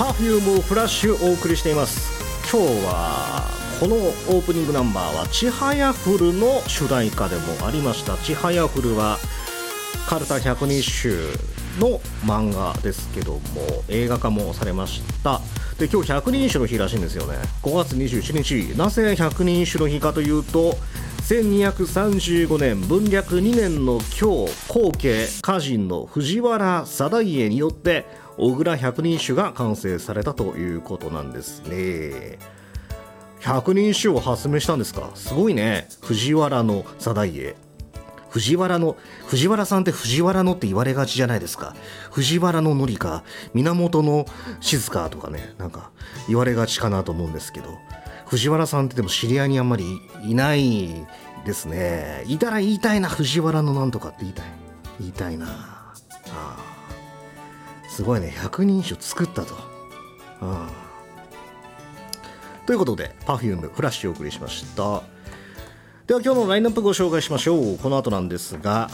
Perfume フラッシュお送りしています。今日はこのオープニングナンバーはちはやふるの主題歌でもありました。ちはやふるはカルタ百人一首の漫画ですけども、映画化もされました。で、今日百人一首の日らしいんですよね。5月27日。なぜ百人一首の日かというと、1235年文暦2年の今日、後継歌人の藤原定家によって小倉百人一首が完成されたということなんですね。百人一首を発明したんですか。すごいね。藤原の定家、藤原さんって藤原のって言われがちじゃないですか。藤原の則か源の静かとかね、なんか言われがちかなと思うんですけど、藤原さんってでも知り合いにあんまりいないですね。いたら言いたいな。藤原のなんとかって言いたいな。すごいね。百人一首作ったと。ということで Perfume フラッシュをお送りしました。では今日のラインナップご紹介しましょう。この後なんですが、